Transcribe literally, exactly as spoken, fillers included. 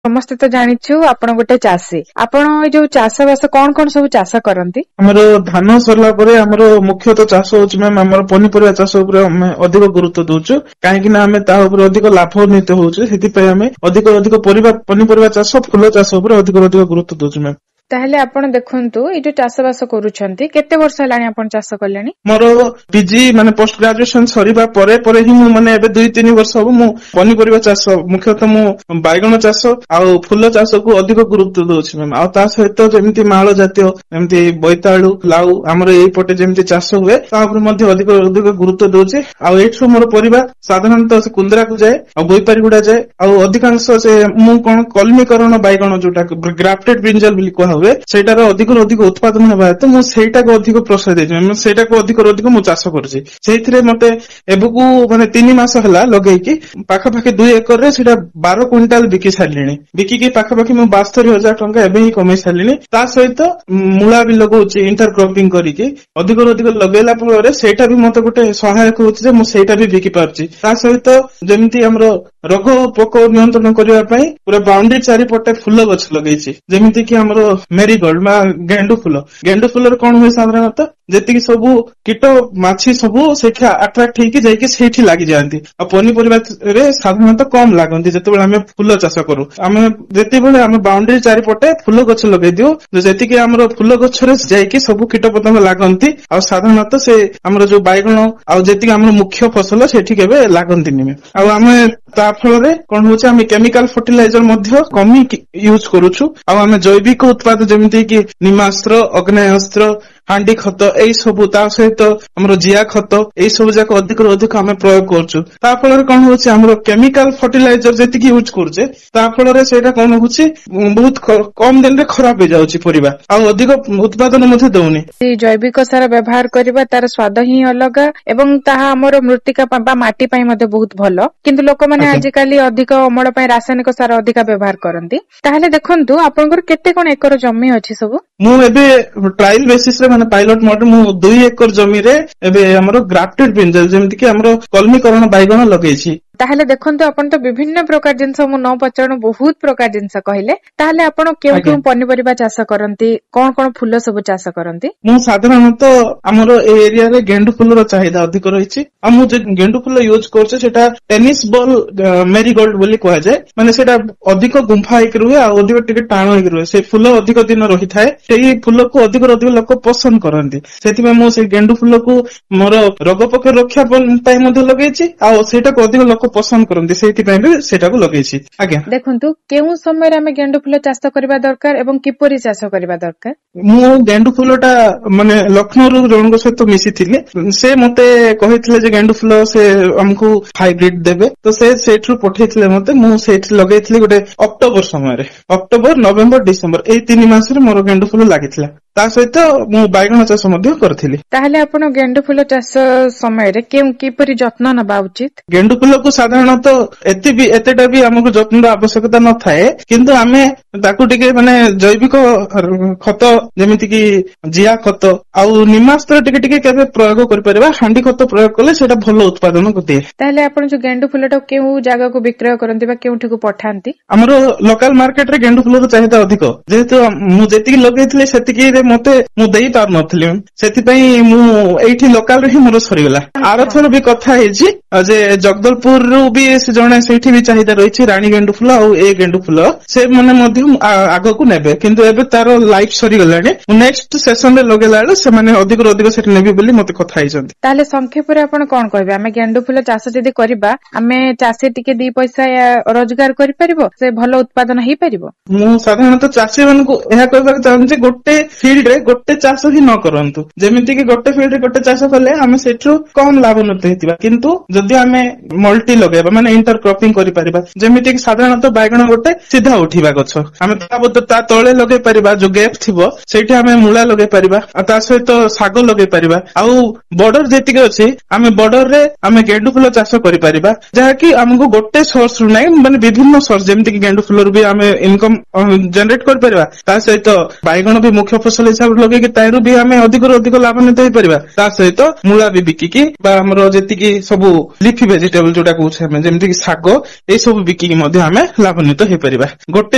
ସମସ୍ତେ ତ ଜାଣିଛୁ ଆପଣ ଗୋଟେ ଚାଷୀ। ଆପଣ ଏ ଯୋଉ ଚାଷ ବାସ କଣ କଣ ସବୁ ଚାଷ କରନ୍ତି? ଆମର ଧାନ ସରିଲା ପରେ ଆମର ମୁଖ୍ୟତଃ ଚାଷ ହଉଛି ମ୍ୟାମ ଆମର ପନିପରିବା ଚାଷ ଉପରେ ଆମେ ଅଧିକ ଗୁରୁତ୍ୱ ଦଉଛୁ, କାହିଁକି ନା ଆମେ ତାହା ଉପରେ ଅଧିକ ଲାଭାନ୍ୱିତ ହଉଛୁ। ସେଥିପାଇଁ ଆମେ ଅଧିକ ଅଧିକ ପରିବା ପନିପରିବା ଚାଷ ଫୁଲ ଚାଷ ଉପରେ ଅଧିକ ଅଧିକ ଗୁରୁତ୍ୱ ଦଉଛୁ ମ୍ୟାମ। ତାହେଲେ ଆପଣ ଦେଖନ୍ତୁ ଏଇ ଯୋଉ ଚାଷ ବାସ କରୁଛନ୍ତି, କେତେ ବର୍ଷ ହେଲାଣି ଆପଣ ଚାଷ କଲେଣି? ମୋର ପିଜି ମାନେ ପୋଷ୍ଟ ଗ୍ରାଜୁଏସନ ସରିବା ପରେ ପରେ ହିଁ ମୁଁ ମାନେ ଏବେ ଦୁଇ ତିନି ବର୍ଷ ହବ ମୁଁ ପନିପରିବା ଚାଷ ମୁଖ୍ୟତଃ ମୁଁ ବାଇଗଣ ଚାଷ ଆଉ ଫୁଲ ଚାଷକୁ ଅଧିକ ଗୁରୁତ୍ୱ ଦଉଛି ମ୍ୟାମ। ଆଉ ତା ସହିତ ଯେମିତି ମାଳ ଜାତୀୟ ଯେମିତି ବୋଇତାଳୁ ଲାଉ ଆମର ଏଇପଟେ ଯେମିତି ଚାଷ ହୁଏ ତା ଉପରେ ମଧ୍ୟ ଅଧିକ ଅଧିକ ଗୁରୁତ୍ୱ ଦଉଛି। ଆଉ ଏଇଠୁ ମୋର ପରିବା ସାଧାରଣତଃ ସେ କୁନ୍ଦ୍ରାକୁ ଯାଏ ଆଉ ବୋଇପାରୀଗୁଡା ଯାଏ। ଆଉ ଅଧିକାଂଶ ସେ ମୁଁ କଣ କଲମୀକରଣ ବାଇଗଣ ଯୋଉଟା ଗ୍ରାଫ୍ଟେଡ ବ୍ରିଞ୍ଜାଲ ବୋଲି କୁହା ହୁଏ ସେଇଟାର ଅଧିକରୁ ଅଧିକ ଉତ୍ପାଦନ ହେବା ହେତୁ ମୁଁ ସେଇଟାକୁ ଅଧିକ ପ୍ରଶୟ ଦେଇଛି। ସେଇଟାକୁ ଅଧିକରୁ ଅଧିକ ମୁଁ ଚାଷ କରୁଛି। ସେଇଥିରେ ମତେ ଏବେକୁ ମାନେ ତିନି ମାସ ହେଲା ଲଗେଇକି ପାଖାପାଖି ଦୁଇ ଏକରରେ ସେଇଟା ବାର କୁଇଣ୍ଟାଲ ବିକି ସାରିଲିଣି। ବିକିକି ପାଖାପାଖି ମୁଁ ବାସ୍ତରୀ ହଜାର ଟଙ୍କା ଏବେ ହିଁ କମେଇ ସାରିଲିଣି। ତା ସହିତ ମୂଳା ବି ଲଗଉଛି ଇଣ୍ଟର କ୍ରପିଂ କରିକି। ଅଧିକରୁ ଅଧିକ ଲଗେଇଲା ଫଳରେ ସେଇଟା ବି ମତେ ଗୋଟେ ସହାୟକ ହଉଛି ଯେ ମୁଁ ସେଇଟା ବି ବିକି ପାରୁଛି। ତା ସହିତ ଯେମିତି ଆମର ରୋଗ ପୋକ ନିୟନ୍ତ୍ରଣ କରିବା ପାଇଁ ପୁରା ବାଉଣ୍ଡରୀ ଚାରିପଟେ ଫୁଲ ଗଛ ଲଗେଇଛି। ଯେମିତି କି ଆମର ମେରିଗୋଲ୍ଡ ବା ଗେଣ୍ଡୁ ଫୁଲ। ଗେଣ୍ଡୁ ଫୁଲରେ କଣ ହୁଏ ସାଧାରଣତଃ ଯେତିକି ସବୁ କୀଟ ମାଛି ସବୁ ସେଇଠି ଆଟ୍ରାକ୍ଟ ହେଇକି ଯାଇକି ସେଇଠି ଲାଗିଯାଆନ୍ତି। ଆଉ ପନିପରିବାରେ ସାଧାରଣତଃ କମ ଲାଗନ୍ତି ଯେତେବେଳେ ଆମେ ଫୁଲ ଚାଷ କରୁ। ଆମେ ଯେତେବେଳେ ଆମେ ବାଉଣ୍ଡରୀ ଚାରିପଟେ ଫୁଲ ଗଛ ଲଗେଇ ଦିଉ ଯେତିକି ଆମର ଫୁଲ ଗଛରେ ଯାଇକି ସବୁ କୀଟ ପତଙ୍ଗ ଲାଗନ୍ତି। ଆଉ ସାଧାରଣତଃ ସେ ଆମର ଯୋଉ ବାଇଗଣ ଆଉ ଯେତିକି ଆମର ମୁଖ୍ୟ ଫସଲ ସେଠି କେବେ ଲାଗନ୍ତିନି। ଆଉ ଆମେ ତା ଫଳରେ କଣ ହଉଛି ଆମେ କେମିକାଲ ଫର୍ଟିଲାଇଜର ମଧ୍ୟ କମି ୟୁଜ କରୁଛୁ। ଆଉ ଆମେ ଜୈବିକ ଉତ୍ପାଦ ଯେମିତି କି ନିମାସ୍ତ୍ର ଅଗ୍ନେୟାସ୍ତ୍ର ହାଣ୍ଡି ଖତ ଏଇ ସବୁ ତା ସହିତ ଆମର ଜିଆ ଖତ ଏଇ ସବୁ ଯାକ ଅଧିକରୁ ଅଧିକ ଆମେ ପ୍ରୟୋଗ କରୁଛୁ। ତା ଫଳରେ କଣ ହଉଛି ଆମର କେମିକାଲ ଫର୍ଟିଲାଇଜର ଯେତିକି ୟୁଜ କରୁଛେ ତା ଫଳରେ ସେଇଟା କଣ ହଉଛି ବହୁତ କମ ଦିନରେ ଖରାପ ହେଇଯାଉଛି ପରିବା ଆଉ ଅଧିକ ଉତ୍ପାଦନ ମଧ୍ୟ ଦଉନି। ଜୈବିକ ସାର ବ୍ୟବହାର କରିବା ତାର ସ୍ୱାଦ ହିଁ ଅଲଗା ଏବଂ ତାହା ଆମର ମୃତ୍ତିକା ବା ମାଟି ପାଇଁ ମଧ୍ୟ ବହୁତ ଭଲ। କିନ୍ତୁ ଲୋକମାନେ ଆଜ୍ଞା। ଆଜିକାଲି ଅଧିକ ଅମଳ ପାଇଁ ରାସାୟନିକ ସାର ଅଧିକା ବ୍ୟବହାର କରନ୍ତି। ତାହେଲେ ଦେଖନ୍ତୁ ଆପଣଙ୍କର କେତେ କଣ ଏକର ଜମି ଅଛି ସବୁ? ମୁଁ ଏବେ ଟ୍ରାଏଲ ବେସିସ ରେ ମାନେ ପାଇଲଟ ମୋଡରେ ମୁଁ ଦୁଇ ଏକର ଜମିରେ ଏବେ ଆମର ଗ୍ରାଫ୍ଟେଡ ବ୍ରିଞ୍ଜାଲ ଯେମିତି କି ଆମର କଲମୀକରଣ ବାଇଗଣ ଲଗେଇଛି। ତାହେଲେ ଦେଖନ୍ତୁ ଆପଣ ତ ବିଭିନ୍ନ ପ୍ରକାର ଜିନିଷ ମୁଁ ନ ପଚାରୁଣୁ ବହୁତ ପ୍ରକାର ଜିନିଷ କହିଲେ। ତାହେଲେ ଆପଣ କେଉଁ ଆଜ୍ଞା। କେଉଁ ପନିପରିବା ଚାଷ କରନ୍ତି? କଣ କଣ ଫୁଲ ସବୁ ଚାଷ କରନ୍ତି? ମୁଁ ସାଧାରଣତଃ ଆମର ଏ ଏରିଆରେ ଗେଣ୍ଡୁ ଫୁଲର ଚାହିଦା ଅଧିକ ରହିଛି। ଆଉ ମୁଁ ଯୋଉ ଗେଣ୍ଡୁ ଫୁଲ ୟୁଜ କରୁଛି ସେଟା ଟେନିସ ବଲ ମେରିଗୋଲ୍ଡ ବୋଲି କୁହାଯାଏ। ମାନେ ସେଇଟା ଅଧିକ ଗୁମ୍ଫା ହେଇକି ରୁହେ ଆଉ ଅଧିକ ଟିକେ ଟାଣ ହେଇକି ରୁହେ। ସେଇ ଫୁଲ ଅଧିକ ଦିନ ରହିଥାଏ। ସେଇ ଫୁଲକୁ ଅଧିକରୁ ଅଧିକ ଲୋକ ପସନ୍ଦ କରନ୍ତି। ସେଥିପାଇଁ ମୁଁ ସେଇ ଗେଣ୍ଡୁ ଫୁଲକୁ ମୋର ରୋଗ ପୋକ ରକ୍ଷା ପାଇଁ ମଧ୍ୟ ଲଗେଇଛି। ଆଉ ସେଇଟାକୁ ଅଧିକ ଲୋକ ପସନ୍ଦ କରନ୍ତି ସେଇଥିପାଇଁ ବି ସେଇଟାକୁ ଲଗେଇଛି। ଆଜ୍ଞା ଦେଖନ୍ତୁ କେଉଁ ସମୟରେ ଆମେ ଗେଣ୍ଡୁ ଫୁଲ ଚାଷ କରିବା ଦରକାର ଏବଂ କିପରି ଚାଷ କରିବା ଦରକାର? ମୁଁ ଗେଣ୍ଡୁ ଫୁଲ ଟା ମାନେ ଲକ୍ଷ୍ନୌରୁ ଜଣଙ୍କ ସହିତ ମିଶିଥିଲି। ସେ ମତେ କହିଥିଲେ ଯେ ଗେଣ୍ଡୁ ଫୁଲ ସେ ଆମକୁ ହାଇବ୍ରିଡ ଦେବେ। ତ ସେ ସେଇଠୁ ପଠେଇଥିଲେ ମତେ। ମୁଁ ସେଇଠି ଲଗେଇଥିଲି ଗୋଟେ ଅକ୍ଟୋବର ସମୟରେ। ଅକ୍ଟୋବର ନଭେମ୍ବର ଡିସେମ୍ବର ଏଇ ତିନି ମାସରେ ମୋର ଗେଣ୍ଡୁ ଫୁଲ ଲାଗିଥିଲା। ତା ସହିତ ମୁଁ ବାଇଗଣ ଚାଷ ମଧ୍ୟ କରିଥିଲି। ତାହେଲେ ଆପଣ ଗେଣ୍ଡୁ ଫୁଲ ଚାଷ ସମୟରେ କେଉଁ କିପରି ଯତ୍ନ ନେବା ଉଚିତ? ଗେଣ୍ଡୁ ଫୁଲକୁ ସାଧାରଣତଃ ଏତେ ବି ଏତେଟା ବି ଆମକୁ ଯତ୍ନର ଆବଶ୍ୟକତା ନଥାଏ। କିନ୍ତୁ ଆମେ ତାକୁ ଟିକେ ମାନେ ଜୈବିକ ଖତ ଯେମିତି କି ଜିଆ ଖତ ଆଉ ନିମାସ୍ତ୍ର ଟିକେ ଟିକେ କେବେ ପ୍ରୟୋଗ କରିପାରିବା। ହାଣ୍ଡି ଖତ ପ୍ରୟୋଗ କଲେ ସେଇଟା ଭଲ ଉତ୍ପାଦନ ଦିଏ। ତାହେଲେ ଆପଣ ଯୋଉ ଗେଣ୍ଡୁ ଫୁଲଟା କେଉଁ ଜାଗାକୁ ବିକ୍ରୟ କରନ୍ତି ବା କେଉଁଠିକୁ ପଠାନ୍ତି? ଆମର ଲୋକାଲ ମାର୍କେଟରେ ଗେଣ୍ଡୁ ଫୁଲର ଚାହିଦା ଅଧିକ। ଯେହେତୁ ମୁଁ ଯେତିକି ଲଗେଇଥିଲି ସେତିକିରେ ମତେ ମୁଁ ଦେଇ ପାରୁନଥିଲି। ସେଥିପାଇଁ ମୁଁ ଏଇଠି ଲୋକାଲରେ ହିଁ ମୋର ସରିଗଲା। ଆରଥର ବି କଥା ହେଇଛି ଯେ ଜଗଦଲପୁରରୁ ବି ଜଣେ ସେଇଠି ବି ଚାହିଦା ରହିଛି ରାଣୀ ଗେଣ୍ଡୁ ଫୁଲ ଆଉ ଏ ଗେଣ୍ଡୁ ଫୁଲ ସେମାନେ ମଧ୍ୟ ଆଗକୁ ନେବେ। କିନ୍ତୁ ଏବେ ତାର ଲାଇଫ ସରିଗଲାଣି। ନେକ୍ସଟ ସେସନରେ ଲଗେଇଲା ବେଳେ ସେମାନେ ଅଧିକରୁ ଅଧିକ ସେଠି ନେବେ ବୋଲି ମତେ କଥା ହେଇଛନ୍ତି। ତାହେଲେ ସଂକ୍ଷେପରେ ଆପଣ କଣ କହିବେ? ଆମେ ଗେଣ୍ଡୁ ଫୁଲ ଚାଷ ଯଦି କରିବା ଆମେ ଚାଷୀ ଟିକେ ଦି ପଇସା ରୋଜଗାର କରିପାରିବ? ସେ ଭଲ ଉତ୍ପାଦନ ହେଇପାରିବ? ମୁଁ ସାଧାରଣତଃ ଚାଷୀ ମାନଙ୍କୁ ଏହା କହିବାକୁ ଚାହୁଁଛି ଯେ ଗୋଟେ ଫିଲ୍ଡରେ ଗୋଟେ ଚାଷ ହିଁ ନ କରନ୍ତୁ। ଯେମିତି କି ଗୋଟେ ଫିଲ୍ଡରେ ଗୋଟେ ଚାଷ କଲେ ଆମେ ସେଠୁ କମ ଲାଭାନ୍ୱିତ ହେଇଥିବା। କିନ୍ତୁ ଯଦି ଆମେ ମଲ୍ଟି ଲଗେଇବା ମାନେ ଇଣ୍ଟର କ୍ରପିଂ କରିପାରିବା। ଯେମିତି କି ସାଧାରଣତଃ ବାଇଗଣ ଗୋଟେ ସିଧା ଉଠିବା ଗଛ। ଆମେ ତା ବଦଳ ତା ତଳେ ଲଗେଇ ପାରିବା ଯୋଉ ଗ୍ୟାପ୍ ଥିବ ସେଇଠି ଆମେ ମୂଳା ଲଗେଇ ପାରିବା। ଆଉ ତା ସହିତ ଶାଗ ଲଗେଇ ପାରିବା। ଆଉ ବର୍ଡର ଯେତିକି ଅଛି ଆମେ ବର୍ଡରରେ ଆମେ ଗେଣ୍ଡୁ ଫୁଲ ଚାଷ କରିପାରିବା। ଯାହାକି ଆମକୁ ଗୋଟେ ସୋର୍ସ ରୁ ନାହିଁ ମାନେ ବିଭିନ୍ନ ସୋର୍ସ ଯେମିତି କି ଗେଣ୍ଡୁ ଫୁଲରୁ ବି ଆମେ ଇନକମ ଜେନେରେଟ କରିପାରିବା। ତା ସହିତ ବାଇଗଣ ବି ମୁଖ୍ୟ ଫସଲ ହିସାବରେ ଲଗେଇକି ତାରୁ ବି ଆମେ ଅଧିକରୁ ଅଧିକ ଲାଭାନ୍ୱିତ ହେଇପାରିବା। ତା ସହିତ ମୂଳା ବି ବିକିକି ବା ଆମର ଯେତିକି ସବୁ ଲିଫି ଭେଜିଟେବଲ ଯୋଉଟା କହୁଛେ ଆମେ ଯେମିତି କି ଶାଗ ଏଇ ସବୁ ବିକିକି ମଧ୍ୟ ଆମେ ଲାଭାନ୍ୱିତ ହେଇପାରିବା। ଗୋଟେ